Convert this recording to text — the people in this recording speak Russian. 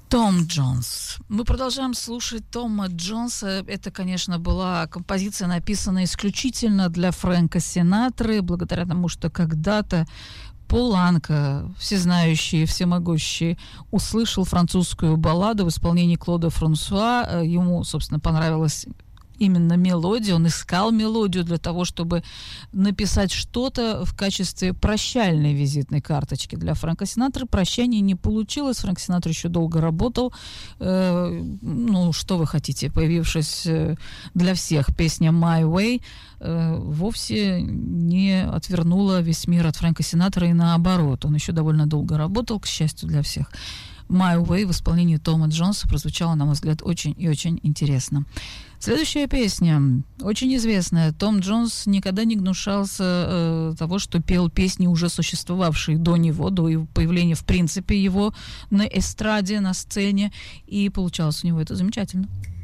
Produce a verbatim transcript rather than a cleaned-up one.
Том Джонс. Мы продолжаем слушать Тома Джонса. Это, конечно, была композиция, написанная исключительно для Фрэнка Синатры, благодаря тому, что когда-то Пол Анка, всезнающий, всемогущий, услышал французскую балладу в исполнении Клода Франсуа. Ему, собственно, понравилась именно мелодия, он искал мелодию для того, чтобы написать что-то в качестве прощальной визитной карточки для Фрэнка Синатры. Прощания не получилось, Фрэнк Синатра еще долго работал. Э, ну, что вы хотите, появившись для всех песня «My Way», э, вовсе не отвернула весь мир от Фрэнка Синатра и наоборот. Он еще довольно долго работал, к счастью для всех. «My Way» в исполнении Тома Джонса прозвучала, на мой взгляд, очень и очень интересно. Следующая песня очень известная. Том Джонс никогда не гнушался э, того, что пел песни, уже существовавшие до него, до его появления, в принципе, его на эстраде, на сцене, и получалось у него это замечательно.